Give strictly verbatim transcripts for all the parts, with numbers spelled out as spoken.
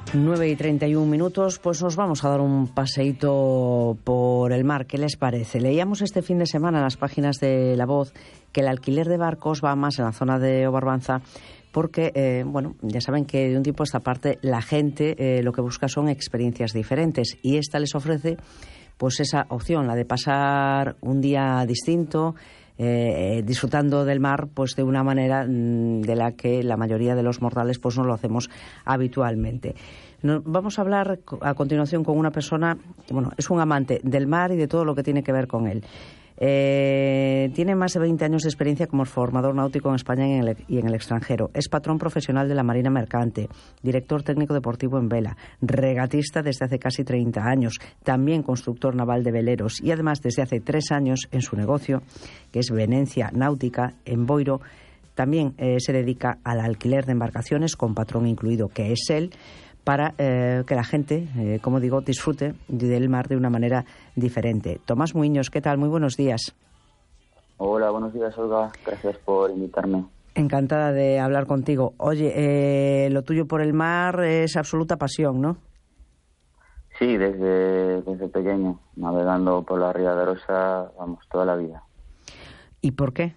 nueve y treinta y un minutos, pues nos vamos a dar un paseíto por el mar. ¿Qué les parece? Leíamos este fin de semana en las páginas de La Voz que el alquiler de barcos va más en la zona de Obarbanza porque, eh, bueno, ya saben que de un tiempo a esta parte la gente eh, lo que busca son experiencias diferentes y esta les ofrece pues esa opción, la de pasar un día distinto, Eh, disfrutando del mar pues de una manera mmm, de la que la mayoría de los mortales pues no lo hacemos habitualmente. Nos, vamos a hablar a continuación con una persona que, bueno, es un amante del mar y de todo lo que tiene que ver con él. Eh, tiene más de veinte años de experiencia como formador náutico en España y en, el, y en el extranjero. Es patrón profesional de la Marina Mercante, director técnico deportivo en vela, regatista desde hace casi treinta años, también constructor naval de veleros y además desde hace tres años en su negocio, que es Venecia Náutica, en Boiro, también eh, se dedica al alquiler de embarcaciones con patrón incluido, que es él, para eh, que la gente, eh, como digo, disfrute del mar de una manera diferente. Tomás Muiños, ¿qué tal? Muy buenos días. Hola, buenos días, Olga. Gracias por invitarme. Encantada de hablar contigo. Oye, eh, lo tuyo por el mar es absoluta pasión, ¿no? Sí, desde, desde pequeño, navegando por la Ría de Arosa, vamos, toda la vida. ¿Y por qué?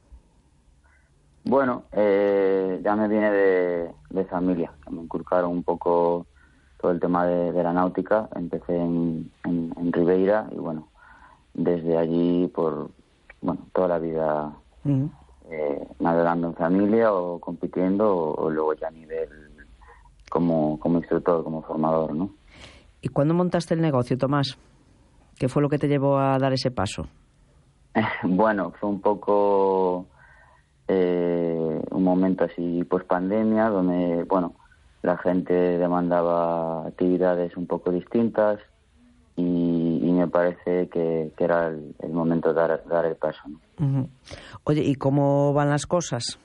Bueno, eh, ya me viene de, de familia, que me inculcaron un poco todo el tema de, de la náutica. Empecé en, en, en Ribeira y bueno, desde allí por bueno toda la vida uh-huh. eh, navegando en familia o compitiendo o, o luego ya a nivel como, como instructor, como formador, ¿no? ¿Y cuándo montaste el negocio, Tomás? ¿Qué fue lo que te llevó a dar ese paso? Bueno, fue un poco... Eh, un momento así post pandemia donde bueno la gente demandaba actividades un poco distintas y, y me parece que, que era el, el momento de dar, dar el paso, ¿no? Uh-huh. Oye, ¿y cómo van las cosas?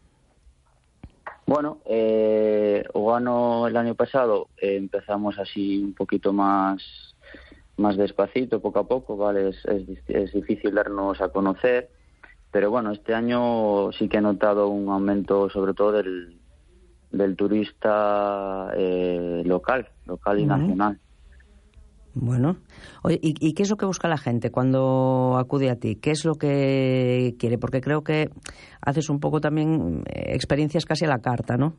Bueno, eh, Ogano el año pasado eh, empezamos así un poquito más más despacito, poco a poco, vale, es, es, es difícil darnos a conocer. Pero bueno, este año sí que he notado un aumento sobre todo del, del turista eh, local, local y uh-huh. nacional. Bueno, oye, ¿y, ¿y qué es lo que busca la gente cuando acude a ti? ¿Qué es lo que quiere? Porque creo que haces un poco también experiencias casi a la carta, ¿no?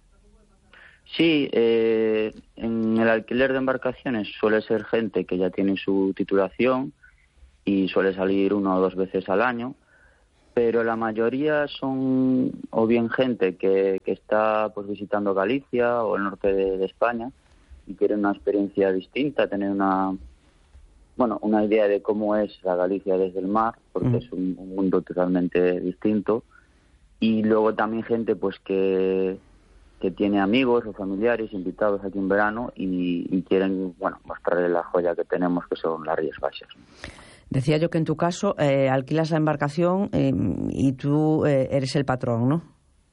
Sí, eh, en el alquiler de embarcaciones suele ser gente que ya tiene su titulación y suele salir una o dos veces al año. Pero la mayoría son o bien gente que, que está pues visitando Galicia o el norte de, de España y quiere una experiencia distinta, tener una bueno una idea de cómo es la Galicia desde el mar, porque mm. es un, un mundo totalmente distinto. Y luego también gente pues que que tiene amigos o familiares invitados aquí en verano y, y quieren bueno mostrarle la joya que tenemos, que son las Rías Baixas. Decía yo que en tu caso eh, alquilas la embarcación eh, y tú eh, eres el patrón, ¿no?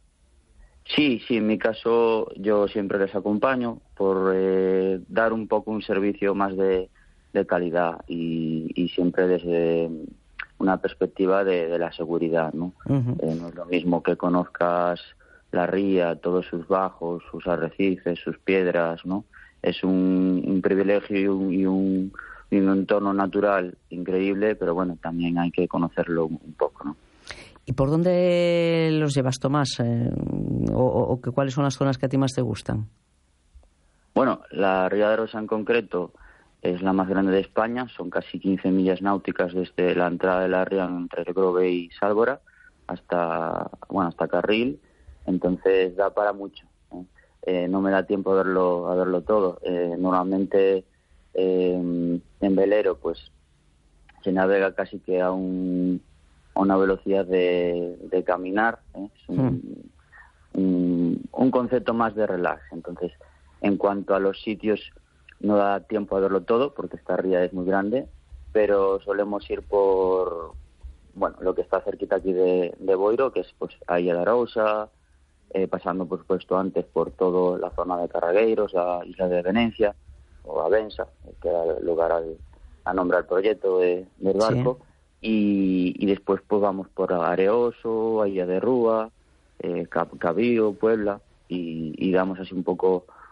Sí, sí, en mi caso yo siempre les acompaño por eh, dar un poco un servicio más de, de calidad y, y siempre desde una perspectiva de, de la seguridad, ¿no? Uh-huh. Eh, no es lo mismo que conozcas la ría, todos sus bajos, sus arrecifes, sus piedras, ¿no? Es un, un privilegio y un... Y un y un entorno natural increíble, pero bueno, también hay que conocerlo un poco, ¿no? ¿Y por dónde los llevas, Tomás? Eh, o, o, o ¿cuáles son las zonas que a ti más te gustan? Bueno, la Ría de Arosa en concreto es la más grande de España, son casi quince millas náuticas desde la entrada de la ría entre el Grove y Sálvora hasta, bueno, hasta Carril, entonces da para mucho, ¿eh? Eh, no me da tiempo a verlo, a verlo todo. Eh, normalmente Eh, en velero pues se navega casi que a, un, a una velocidad de, de caminar, ¿eh? Es un, mm. un, un concepto más de relax. Entonces, en cuanto a los sitios, no da tiempo a verlo todo porque esta ría es muy grande, pero solemos ir por bueno lo que está cerquita aquí de, de Boiro, que es pues Illa de Arousa, eh, pasando por supuesto antes por toda la zona de Carragueiros, la isla de Venecia o Avensa, que da lugar al, a nombrar el proyecto de, del barco, sí. y, y después pues vamos por Areoso, Illa de Rúa, eh, Cabío, Puebla, y, y damos así un poco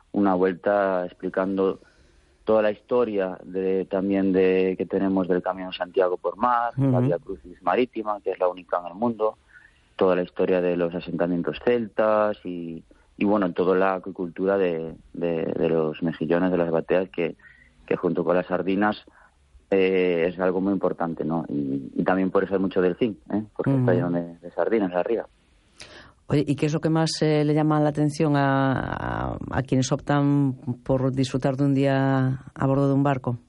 una vuelta explicando toda la historia de, también de que tenemos del Camino de Santiago por mar, uh-huh. la Vía Crucis Marítima, que es la única en el mundo, toda la historia de los asentamientos celtas y, y bueno, toda la acuicultura de, de, de los mejillones, de las bateas, que, que junto con las sardinas eh, es algo muy importante, ¿no? Y, y también por eso hay mucho delfín, ¿eh? Porque uh-huh. está lleno de, de sardinas la ría. Oye, ¿y qué es lo que más eh, le llama la atención a, a, a quienes optan por disfrutar de un día a bordo de un barco?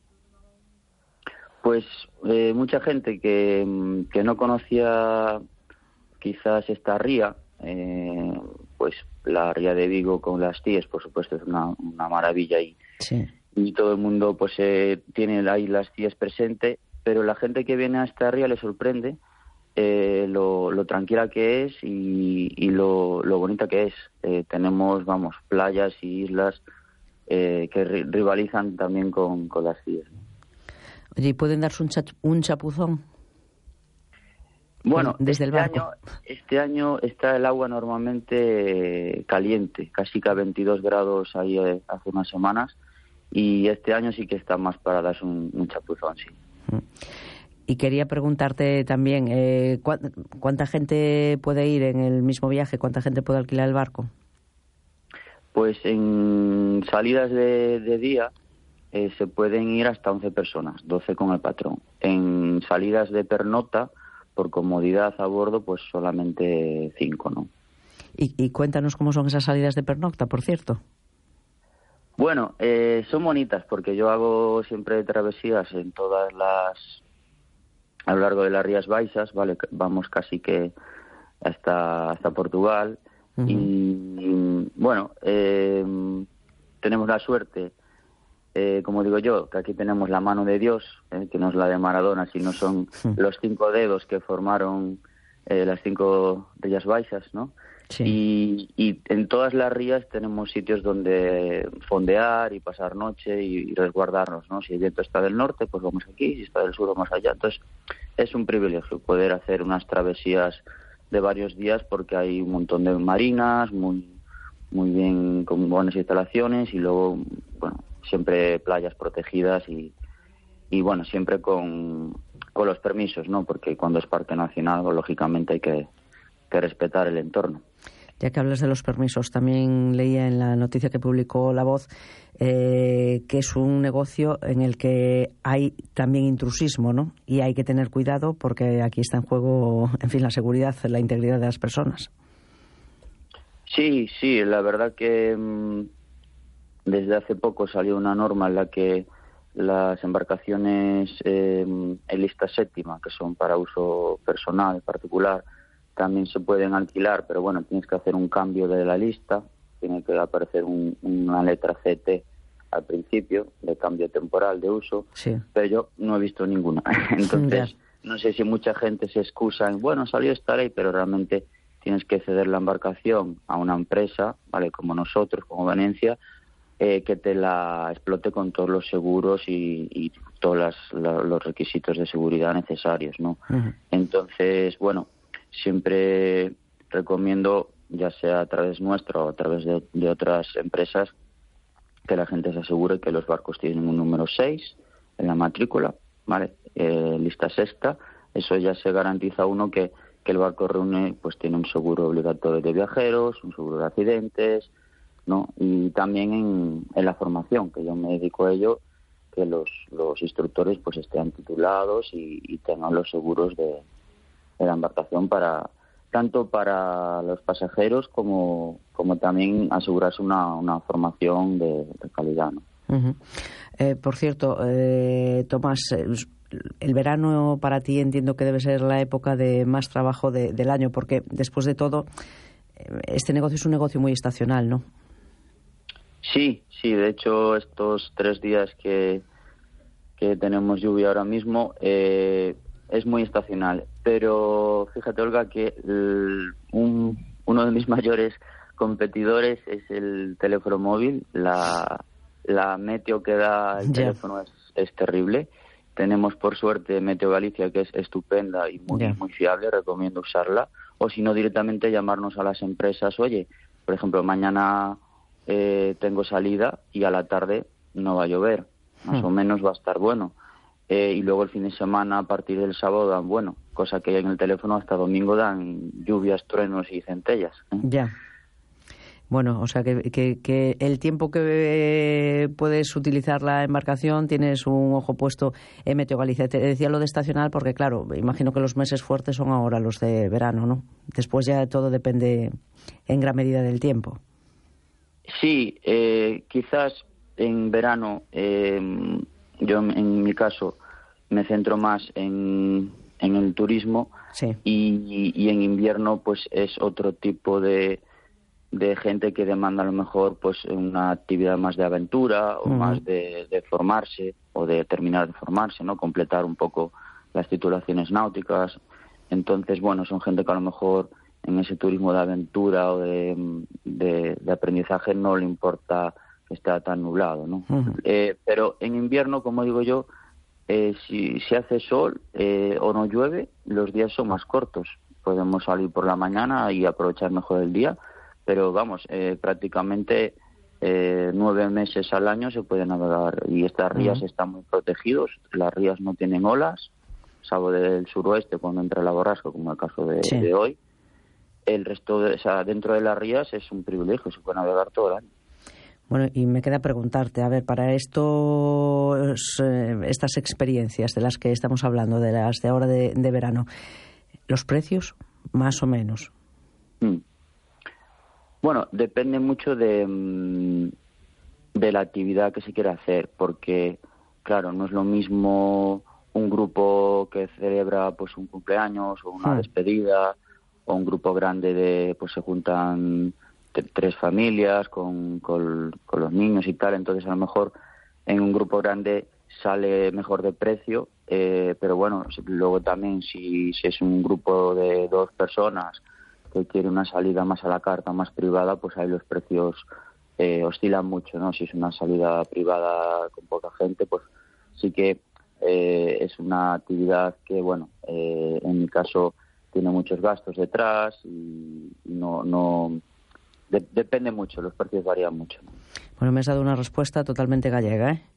Pues eh, mucha gente que, que no conocía quizás esta ría, eh, pues la ría de Vigo con las tíes, por supuesto, es una, una maravilla y, sí. y todo el mundo pues eh, tiene ahí las tíes presente, pero la gente que viene a esta ría le sorprende Eh, lo, lo tranquila que es y, y lo, lo bonita que es. Eh, tenemos, vamos, playas y islas eh, que ri- rivalizan también con, con las islas. Oye, ¿y pueden darse un, cha- un chapuzón? Bueno, desde este el barco. Año, este año está el agua normalmente caliente, casi que a veintidós grados ahí eh, hace unas semanas, y este año sí que está más para darse un, un chapuzón, sí. Mm. Y quería preguntarte también, eh, ¿cuánta gente puede ir en el mismo viaje? ¿Cuánta gente puede alquilar el barco? Pues en salidas de, de día eh, se pueden ir hasta once personas, doce con el patrón. En salidas de pernocta, por comodidad a bordo, pues solamente cinco, ¿no? Y, y cuéntanos cómo son esas salidas de pernocta, por cierto. Bueno, eh, son bonitas porque yo hago siempre travesías en todas las... a lo largo de las Rías Baixas, vale, vamos casi que hasta hasta Portugal. Uh-huh. Y bueno, eh, tenemos la suerte, eh, como digo yo, que aquí tenemos la mano de Dios, eh, que no es la de Maradona, sino son uh-huh. los cinco dedos que formaron eh, las cinco Rías Baixas, ¿no? Sí. Y, y en todas las rías tenemos sitios donde fondear y pasar noche y, y resguardarnos, ¿no? Si el viento está del norte, pues vamos aquí, si está del sur, vamos allá. Entonces, es un privilegio poder hacer unas travesías de varios días porque hay un montón de marinas, muy muy bien, con buenas instalaciones y luego, bueno, siempre playas protegidas y, y bueno, siempre con, con los permisos, ¿no? Porque cuando es parque nacional, pues, lógicamente hay que, que respetar el entorno. Ya que hablas de los permisos, también leía en la noticia que publicó La Voz eh, que es un negocio en el que hay también intrusismo, ¿no? Y hay que tener cuidado porque aquí está en juego, en fin, la seguridad, la integridad de las personas. Sí, sí, la verdad que mmm, desde hace poco salió una norma en la que las embarcaciones eh, en lista séptima, que son para uso personal, particular, también se pueden alquilar, pero bueno, tienes que hacer un cambio de la lista, tiene que aparecer un, una letra C T al principio, de cambio temporal de uso, sí. Pero yo no he visto ninguna. Entonces, yeah. no sé si mucha gente se excusa en, bueno, salió esta ley, pero realmente tienes que ceder la embarcación a una empresa, ¿vale? Como nosotros, como Venecia, eh, que te la explote con todos los seguros y, y todos las, la, los requisitos de seguridad necesarios, ¿no? Uh-huh. Entonces, bueno, siempre recomiendo, ya sea a través nuestro o a través de, de otras empresas, que la gente se asegure que los barcos tienen un número seis en la matrícula, ¿vale? Eh, lista sexta. Eso ya se garantiza uno que, que el barco reúne, pues tiene un seguro obligatorio de viajeros, un seguro de accidentes, ¿no? Y también en, en la formación, que yo me dedico a ello, que los, los instructores pues estén titulados y, y tengan los seguros de de la embarcación para tanto para los pasajeros como como también asegurarse una, una formación de, de calidad, ¿no? Uh-huh. Eh, por cierto, eh, Tomás, el verano para ti entiendo que debe ser la época de más trabajo de, del año, porque después de todo este negocio es un negocio muy estacional, ¿no? Sí, sí, de hecho estos tres días que que tenemos lluvia ahora mismo eh, es muy estacional, pero fíjate, Olga, que el, un, uno de mis mayores competidores es el teléfono móvil. La, la meteo que da el yeah. teléfono es, es terrible. Tenemos, por suerte, Meteo Galicia, que es estupenda y muy, yeah. muy fiable, recomiendo usarla. O si no, directamente llamarnos a las empresas. Oye, por ejemplo, mañana eh, tengo salida y a la tarde no va a llover, más hmm. o menos va a estar bueno. Eh, y luego el fin de semana, a partir del sábado, dan bueno, cosa que en el teléfono hasta domingo dan lluvias, truenos y centellas. ¿eh? Ya. Bueno, o sea que, que, que el tiempo que puedes utilizar la embarcación tienes un ojo puesto en Meteo Galicia. Te decía lo de estacional porque, claro, imagino que los meses fuertes son ahora los de verano, ¿no? Después ya todo depende en gran medida del tiempo. Sí, eh, quizás en verano, eh, yo en mi caso me centro más en, en el turismo, sí. y, y en invierno pues es otro tipo de... de gente que demanda a lo mejor pues una actividad más de aventura o uh-huh. más de, de formarse o de terminar de formarse, ¿no? Completar un poco las titulaciones náuticas. Entonces, bueno, son gente que a lo mejor en ese turismo de aventura o de, de, de aprendizaje no le importa que esté tan nublado, ¿no? Uh-huh. Eh, pero en invierno, como digo yo, eh, si, si hace sol eh, o no llueve, los días son más cortos. Podemos salir por la mañana y aprovechar mejor el día. Pero vamos, eh, prácticamente eh, nueve meses al año se puede navegar y estas rías uh-huh. están muy protegidos. Las rías no tienen olas, salvo del suroeste cuando entra la borrasca, como el caso de, sí. de hoy. El resto, de, o sea, dentro de las rías es un privilegio, se puede navegar todo el año. Bueno, y me queda preguntarte, a ver, para estos, eh, estas experiencias de las que estamos hablando, de las de ahora de, de verano, ¿los precios más o menos? Mm. Bueno, depende mucho de, de la actividad que se quiera hacer, porque, claro, no es lo mismo un grupo que celebra pues un cumpleaños o una hmm. despedida, o un grupo grande de, pues se juntan t- tres familias con, con, con los niños y tal, entonces a lo mejor en un grupo grande sale mejor de precio, eh, pero bueno, luego también si, si es un grupo de dos personas que quiere una salida más a la carta, más privada, pues ahí los precios eh, oscilan mucho, ¿no? Si es una salida privada con poca gente, pues sí que eh, es una actividad que, bueno, eh, en mi caso tiene muchos gastos detrás y no, no de, depende mucho, los precios varían mucho, ¿no? Bueno, me has dado una respuesta totalmente gallega, ¿eh?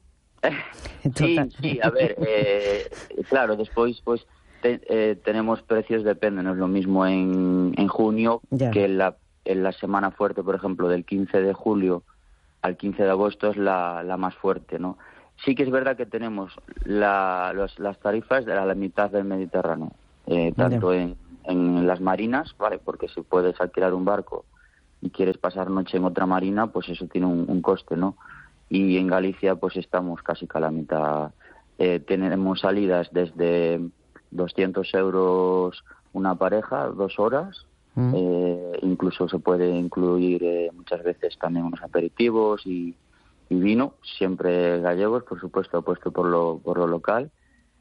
sí, sí, a ver, eh, claro, después, pues Te, eh, tenemos precios, depende, no es lo mismo en, en junio yeah. que en la, en la semana fuerte, por ejemplo, del quince de julio al quince de agosto es la, la más fuerte, ¿no? Sí que es verdad que tenemos la, los, las tarifas de la, la mitad del Mediterráneo, eh, tanto yeah. en, en las marinas, ¿vale? Porque si puedes alquilar un barco y quieres pasar noche en otra marina, pues eso tiene un, un coste, ¿no? Y en Galicia pues estamos casi que a la mitad. Eh, tenemos salidas desde doscientos euros una pareja, dos horas, mm. eh, incluso se puede incluir eh, muchas veces también unos aperitivos y, y vino, siempre gallegos, por supuesto, apuesto por lo, por lo local,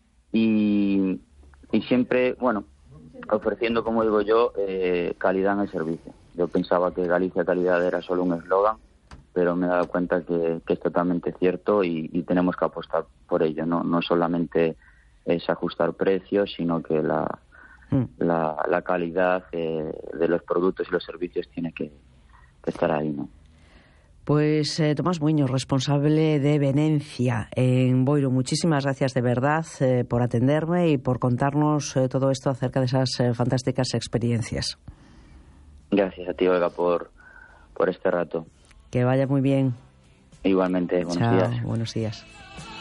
y, y siempre, bueno, ofreciendo, como digo yo, eh, calidad en el servicio. Yo pensaba que Galicia Calidad era solo un eslogan, pero me he dado cuenta que, que es totalmente cierto y, y tenemos que apostar por ello, no, no solamente es ajustar precios, sino que la, mm. la, la calidad eh, de los productos y los servicios tiene que, que estar ahí, ¿no? Pues eh, Tomás Muiños, responsable de Venencia en Boiro, muchísimas gracias de verdad eh, por atenderme y por contarnos eh, todo esto acerca de esas eh, fantásticas experiencias. Gracias a ti, Olga, por, por este rato. Que vaya muy bien. Igualmente, buenos Chao, días. Buenos días.